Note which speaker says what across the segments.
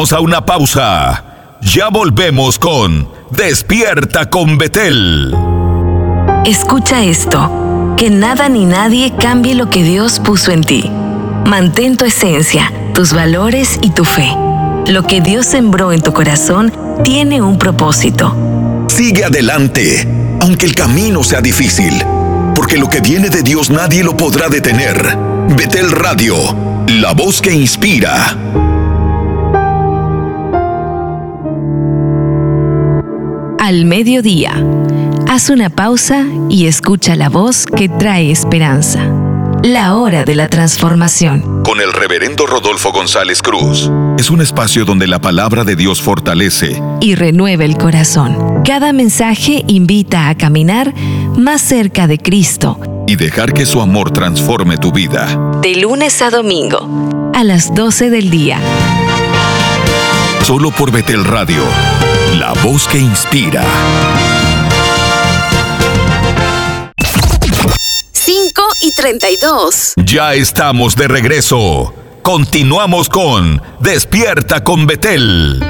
Speaker 1: A una pausa. Ya volvemos con Despierta con Betel.
Speaker 2: Escucha esto. Que nada ni nadie cambie lo que Dios puso en ti. Mantén tu esencia, tus valores y tu fe. Lo que Dios sembró en tu corazón tiene un propósito.
Speaker 1: Sigue adelante, aunque el camino sea difícil, porque lo que viene de Dios nadie lo podrá detener. Betel Radio, la voz que inspira.
Speaker 2: Al mediodía, haz una pausa y escucha la voz que trae esperanza. La hora de la transformación.
Speaker 1: Con el reverendo Rodolfo González Cruz. Es un espacio donde la palabra de Dios fortalece
Speaker 2: y renueva el corazón. Cada mensaje invita a caminar más cerca de Cristo
Speaker 1: y dejar que su amor transforme tu vida.
Speaker 2: De lunes a domingo, a las 12 del día.
Speaker 1: Solo por Betel Radio, la voz que inspira.
Speaker 2: 5:32.
Speaker 1: Ya estamos de regreso. Continuamos con Despierta con Betel.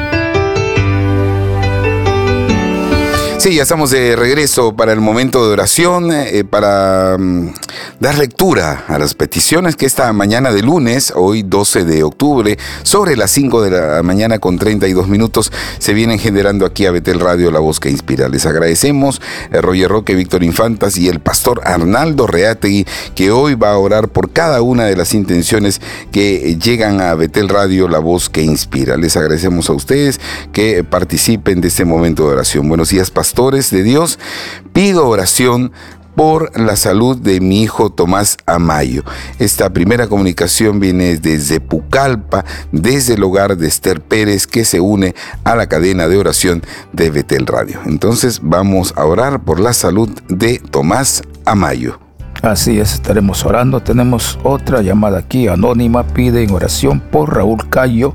Speaker 3: Sí, ya estamos de regreso para el momento de oración, para dar lectura a las peticiones que esta mañana de lunes, hoy 12 de octubre, sobre las 5 de la mañana con 32 minutos, se vienen generando aquí a Betel Radio, la voz que inspira. Les agradecemos Roger Roque, Víctor Infantas y el pastor Arnaldo Reategui, que hoy va a orar por cada una de las intenciones que llegan a Betel Radio, la voz que inspira. Les agradecemos a ustedes que participen de este momento de oración. Buenos días, pastores de Dios. Pido oración por la salud de mi hijo Tomás Amayo. Esta primera comunicación viene desde Pucallpa, desde el hogar de Esther Pérez, que se une a la cadena de oración de Betel Radio. Entonces vamos a orar por la salud de Tomás Amayo.
Speaker 4: Así es, estaremos orando. Tenemos otra llamada aquí, anónima, pide en oración por Raúl Cayo.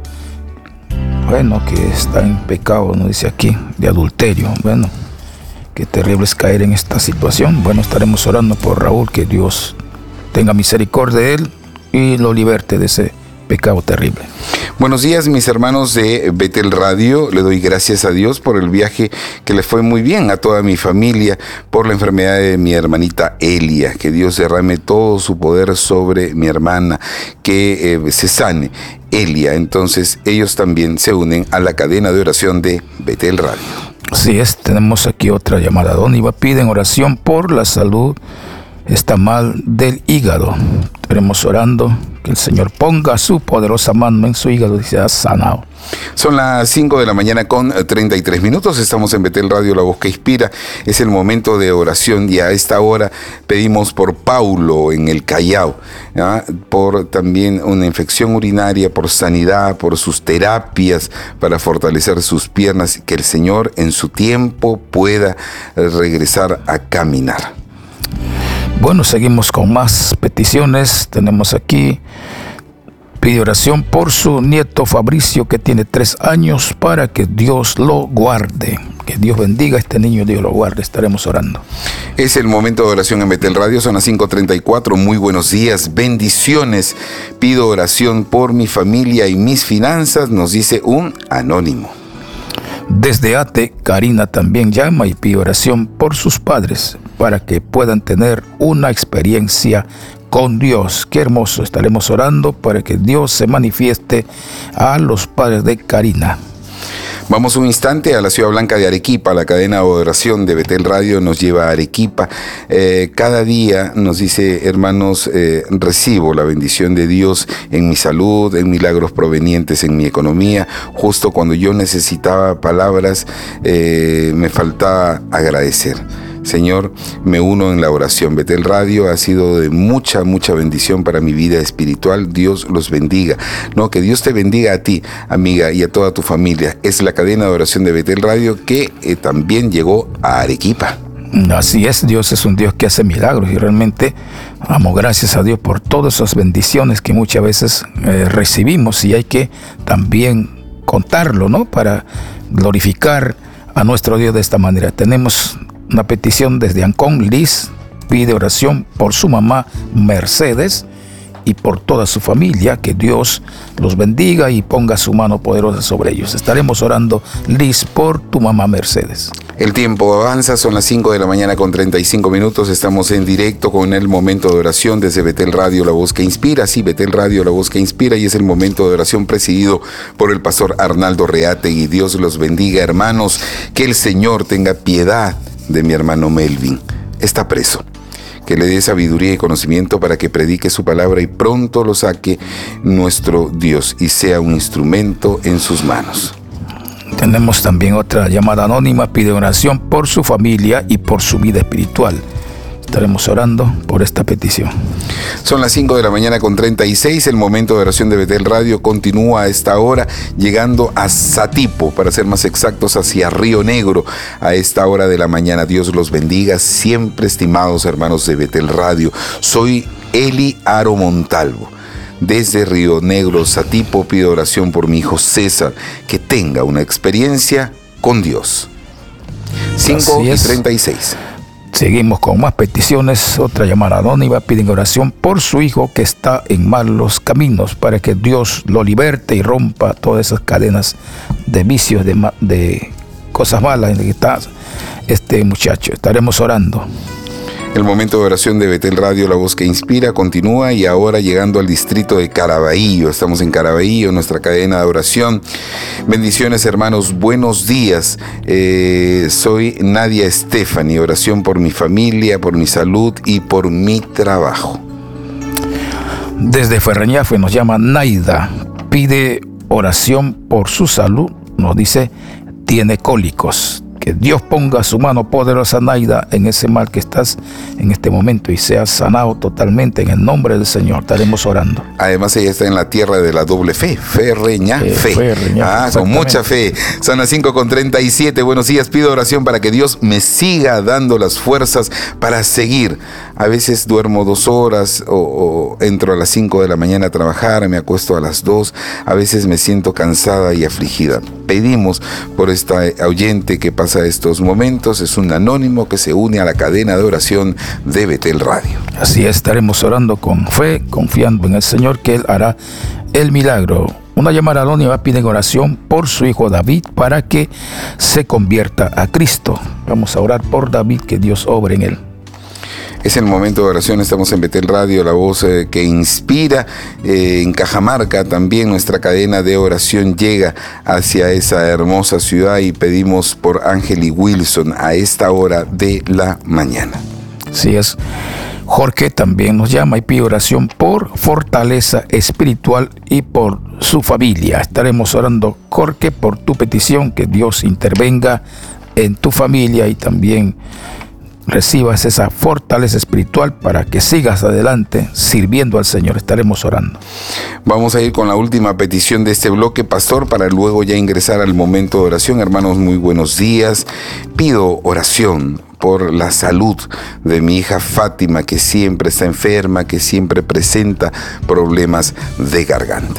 Speaker 4: Bueno, que está en pecado, nos dice aquí, de adulterio. Bueno, qué terrible es caer en esta situación. Bueno, estaremos orando por Raúl, que Dios tenga misericordia de él y lo liberte de ese pecado terrible.
Speaker 3: Buenos días, mis hermanos de Betel Radio. Le doy gracias a Dios por el viaje que le fue muy bien a toda mi familia, por la enfermedad de mi hermanita Elia. Que Dios derrame todo su poder sobre mi hermana, que se sane Elia. Entonces ellos también se unen a la cadena de oración de Betel Radio.
Speaker 4: Así es, tenemos aquí otra llamada. Dóniva pide en oración por la salud, está mal del hígado. Estaremos orando que el Señor ponga su poderosa mano en su hígado y sea sanado.
Speaker 3: Son las 5 de la mañana con 33 minutos. Estamos en Betel Radio, la voz que inspira. Es el momento de oración y a esta hora pedimos por Paulo en el Callao, ¿ya? Por también una infección urinaria, por sanidad, por sus terapias para fortalecer sus piernas, que el Señor en su tiempo pueda regresar a caminar.
Speaker 4: Bueno, seguimos con más peticiones. Tenemos aquí, pide oración por su nieto Fabricio, que tiene 3 años, para que Dios lo guarde. Que Dios bendiga a este niño, Dios lo guarde. Estaremos orando.
Speaker 3: Es el momento de oración en Betel Radio, son las 5:34. Muy buenos días, bendiciones. Pido oración por mi familia y mis finanzas, nos dice un anónimo.
Speaker 4: Desde Ate, Karina también llama y pide oración por sus padres para que puedan tener una experiencia con Dios. Qué hermoso, estaremos orando para que Dios se manifieste a los padres de Karina.
Speaker 3: Vamos un instante a la Ciudad Blanca de Arequipa. La cadena de oración de Betel Radio nos lleva a Arequipa. Cada día nos dice, hermanos, recibo la bendición de Dios en mi salud, en milagros provenientes en mi economía. Justo cuando yo necesitaba palabras, me faltaba agradecer. Señor, me uno en la oración. Betel Radio ha sido de mucha bendición para mi vida espiritual. Dios los bendiga. No, que Dios te bendiga a ti, amiga, y a toda tu familia. Es la cadena de oración de Betel Radio que también llegó a Arequipa.
Speaker 4: Así es, Dios es un Dios que hace milagros y realmente damos gracias a Dios por todas esas bendiciones que muchas veces recibimos, y hay que también contarlo, ¿no? Para glorificar a nuestro Dios de esta manera. Tenemos una petición desde Ancón. Liz pide oración por su mamá Mercedes y por toda su familia. Que Dios los bendiga y ponga su mano poderosa sobre ellos. Estaremos orando, Liz, por tu mamá Mercedes.
Speaker 3: El tiempo avanza, son las 5 de la mañana con 35 minutos. Estamos en directo con el momento de oración desde Betel Radio, la voz que inspira. Sí, Betel Radio, la voz que inspira, y es el momento de oración presidido por el pastor Arnaldo Reategui. Dios los bendiga, hermanos. Que el Señor tenga piedad de mi hermano Melvin. Está preso. Que le dé sabiduría y conocimiento para que predique su palabra y pronto lo saque nuestro Dios y sea un instrumento en sus manos.
Speaker 4: Tenemos también otra llamada anónima, pide oración por su familia y por su vida espiritual. Estaremos orando por esta petición.
Speaker 3: Son las 5 de la mañana con 36, el momento de oración de Betel Radio continúa a esta hora, llegando a Satipo, para ser más exactos, hacia Río Negro, a esta hora de la mañana. Dios los bendiga siempre, estimados hermanos de Betel Radio. Soy Eli Aro Montalvo. Desde Río Negro, Satipo, pido oración por mi hijo César, que tenga una experiencia con Dios. 5:36.
Speaker 4: Seguimos con más peticiones. Otra llamada anónima, piden oración por su hijo que está en malos caminos, para que Dios lo liberte y rompa todas esas cadenas de vicios, de cosas malas en las que está este muchacho. Estaremos orando.
Speaker 3: El momento de oración de Betel Radio, la voz que inspira, continúa, y ahora llegando al distrito de Caraballo. Estamos en Caraballo, nuestra cadena de oración. Bendiciones, hermanos, buenos días. Soy Nadia Stephanie. Oración por mi familia, por mi salud y por mi trabajo.
Speaker 4: Desde Ferreñafe nos llama Naida. Pide oración por su salud. Nos dice, tiene cólicos. Que Dios ponga su mano poderosa, Naida, en ese mal que estás en este momento y seas sanado totalmente en el nombre del Señor. Estaremos orando.
Speaker 3: Además, ella está en la tierra de la doble fe, Ferreñafe. Con mucha fe. Son las 5:37. Buenos días, pido oración para que Dios me siga dando las fuerzas para seguir. A veces duermo 2 horas o entro a las 5 de la mañana a trabajar, me acuesto a las 2. A veces me siento cansada y afligida. Pedimos por esta oyente que pasa estos momentos. Es un anónimo que se une a la cadena de oración de Betel Radio.
Speaker 4: Así es, estaremos orando con fe, confiando en el Señor que Él hará el milagro. Una llamada anónima pide oración por su hijo David para que se convierta a Cristo. Vamos a orar por David, que Dios obre en él.
Speaker 3: Es el momento de oración, estamos en Betel Radio, la voz que inspira. En Cajamarca también nuestra cadena de oración llega hacia esa hermosa ciudad y pedimos por Ángel y Wilson a esta hora de la mañana.
Speaker 4: Así es. Jorge también nos llama y pide oración por fortaleza espiritual y por su familia. Estaremos orando, Jorge, por tu petición, que Dios intervenga en tu familia y también recibas esa fortaleza espiritual para que sigas adelante sirviendo al Señor. Estaremos orando.
Speaker 3: Vamos a ir con la última petición de este bloque, pastor, para luego ya ingresar al momento de oración. Hermanos, muy buenos días. Pido oración por la salud de mi hija Fátima, que siempre está enferma, que siempre presenta problemas de garganta.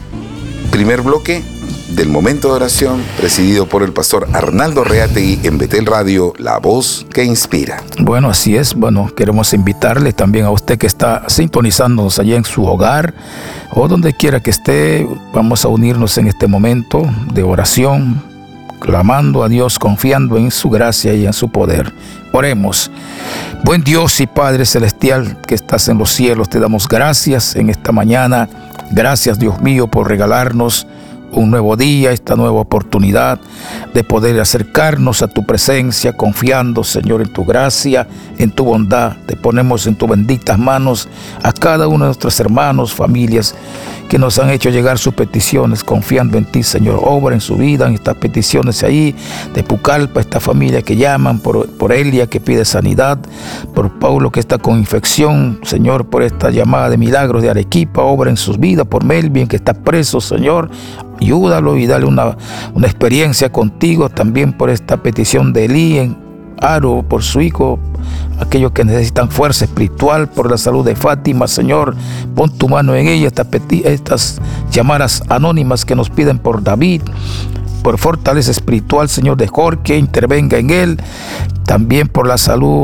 Speaker 3: Primer bloque del momento de oración, presidido por el pastor Arnaldo Reategui en Betel Radio, la voz que inspira.
Speaker 4: Bueno, así es. Bueno, queremos invitarle también a usted que está sintonizándonos allá en su hogar o donde quiera que esté. Vamos a unirnos en este momento de oración, clamando a Dios, confiando en su gracia y en su poder. Oremos. Buen Dios y Padre Celestial que estás en los cielos, te damos gracias en esta mañana. Gracias, Dios mío, por regalarnos un nuevo día, esta nueva oportunidad de poder acercarnos a tu presencia, confiando, Señor, en tu gracia, en tu bondad. Te ponemos en tus benditas manos a cada uno de nuestros hermanos, familias que nos han hecho llegar sus peticiones, confiando en ti, Señor. Obra en su vida, en estas peticiones ahí de Pucallpa, esta familia que llaman, por Elia que pide sanidad, por Paulo que está con infección, Señor, por esta llamada de milagros de Arequipa. Obra en sus vidas, por Melvin que está preso, Señor. Ayúdalo y dale una experiencia contigo. También por esta petición de Elí en Aro, por su hijo, aquellos que necesitan fuerza espiritual, por la salud de Fátima, Señor, pon tu mano en ella. Estas llamadas anónimas que nos piden por David, por fortaleza espiritual, Señor, de Jorge, intervenga en él. También por la salud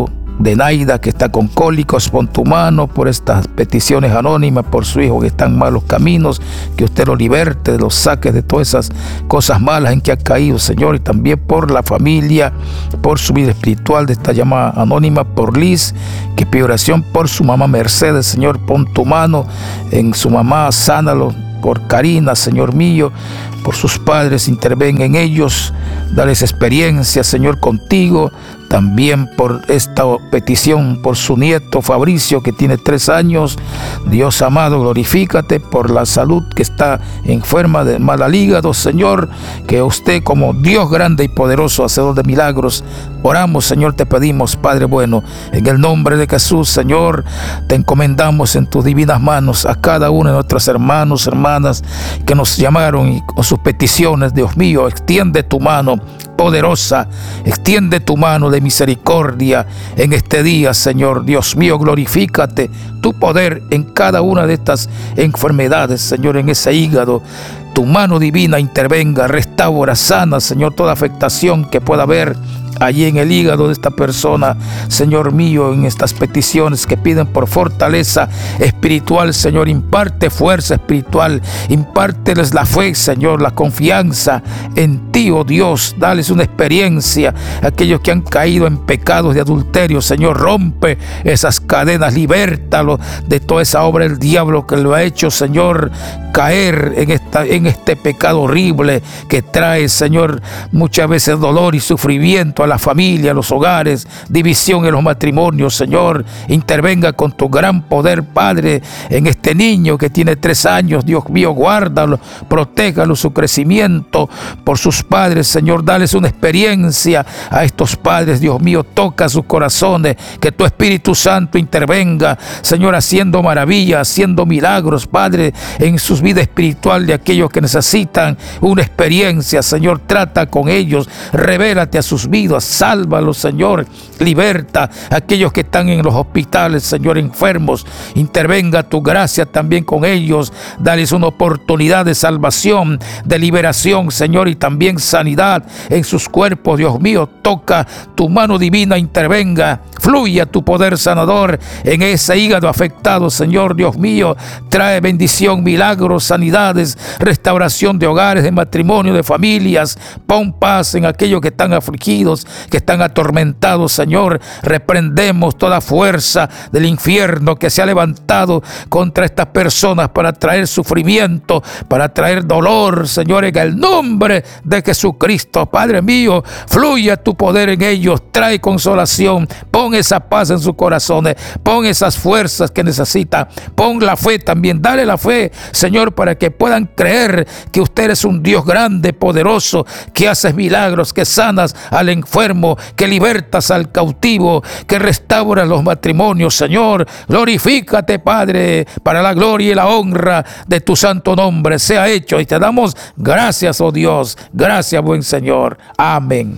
Speaker 4: de Naida, que está con cólicos, pon tu mano por estas peticiones anónimas, por su hijo que está en malos caminos, que usted lo liberte, lo saque de todas esas cosas malas en que ha caído, Señor, y también por la familia, por su vida espiritual de esta llamada anónima, por Liz, que pide oración por su mamá Mercedes, Señor, pon tu mano en su mamá, sánalo, por Karina, Señor mío, por sus padres, interven en ellos, dales experiencia, Señor, contigo. También por esta petición, por su nieto Fabricio, que tiene 3 años. Dios amado, glorifícate por la salud, que está enferma de mal al hígado, Señor, que usted como Dios grande y poderoso, hacedor de milagros, oramos, Señor, te pedimos, Padre bueno, en el nombre de Jesús, Señor, te encomendamos en tus divinas manos a cada uno de nuestros hermanos, hermanas, que nos llamaron y con sus peticiones. Dios mío, extiende tu mano poderosa, extiende tu mano de misericordia en este día, Señor. Dios mío, glorifícate tu poder en cada una de estas enfermedades, Señor, en ese hígado. Tu mano divina intervenga, restaura, sana, Señor, toda afectación que pueda haber allí en el hígado de esta persona, Señor mío, en estas peticiones que piden por fortaleza espiritual, Señor, imparte fuerza espiritual, impárteles la fe, Señor, la confianza en ti, oh Dios, dales una experiencia a aquellos que han caído en pecados de adulterio, Señor, rompe esas cadenas, libértalo de toda esa obra del diablo que lo ha hecho, Señor, caer en este pecado horrible que trae, Señor, muchas veces dolor y sufrimiento a la familia, a los hogares, división en los matrimonios, Señor. Intervenga con tu gran poder, Padre, en este niño que tiene 3 años, Dios mío, guárdalo, protégalo, su crecimiento por sus padres, Señor, dales una experiencia a estos padres, Dios mío, toca sus corazones, que tu Espíritu Santo intervenga, Señor, haciendo maravillas, haciendo milagros, Padre, en sus vidas espiritual de aquellos que necesitan una experiencia, Señor, trata con ellos, revélate a sus vidas, sálvalos, Señor, liberta a aquellos que están en los hospitales, Señor, enfermos, intervenga tu gracia también con ellos, dales una oportunidad de salvación, de liberación, Señor, y también sanidad en sus cuerpos, Dios mío, toca tu mano divina, intervenga, fluye tu poder sanador en ese hígado afectado, Señor, Dios mío, trae bendición, milagros, sanidades, restauración de hogares, de matrimonio, de familias, pon paz en aquellos que están afligidos, que están atormentados, Señor, reprendemos toda fuerza del infierno que se ha levantado contra estas personas para traer sufrimiento, para traer dolor, Señor, en el nombre de Jesucristo, Padre mío, fluye tu poder en ellos, trae consolación, pon esa paz en sus corazones, pon esas fuerzas que necesitan, pon la fe también, dale la fe, Señor, para que puedan creer que usted es un Dios grande, poderoso, que haces milagros, que sanas al enfermo, que libertas al cautivo, que restauras los matrimonios, Señor. Glorifícate, Padre, para la gloria y la honra de tu santo nombre sea hecho, y te damos gracias, oh Dios, gracias, buen Señor. Amén.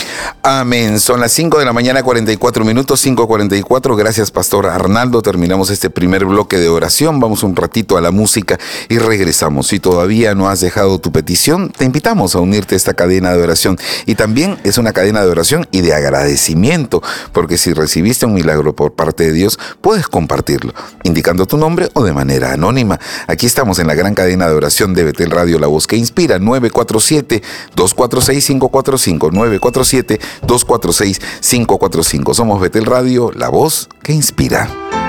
Speaker 3: Amén. Son las 5 de la mañana, 44 minutos, 5:44. Gracias, Pastor Arnaldo. Terminamos este primer bloque de oración. Vamos un ratito a la música y regresamos. Si todavía no has dejado tu petición, te invitamos a unirte a esta cadena de oración. Y también es una cadena de oración y de agradecimiento, porque si recibiste un milagro por parte de Dios, puedes compartirlo, indicando tu nombre o de manera anónima. Aquí estamos en la gran cadena de oración de Betel Radio, la voz que inspira, 947-246-545, 947-246-545. Somos Betel Radio, la voz que inspira.